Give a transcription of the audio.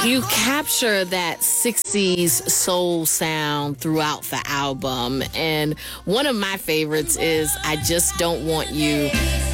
You capture that 60s soul sound throughout the album. And one of my favorites is I Just Don't Want You